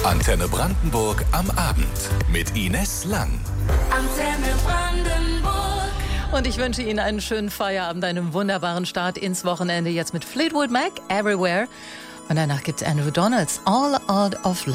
Antenne Brandenburg am Abend mit Ines Lang. Antenne Brandenburg. Und ich wünsche Ihnen einen schönen Feierabend, einen wunderbaren Start ins Wochenende. Jetzt mit Fleetwood Mac, Everywhere. Und danach gibt's Andrew Donalds, All Out of Love.